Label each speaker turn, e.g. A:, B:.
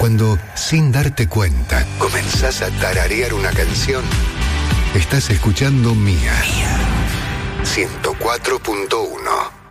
A: Cuando, sin darte cuenta, comenzás a tararear una canción, estás escuchando Mía. 104.1.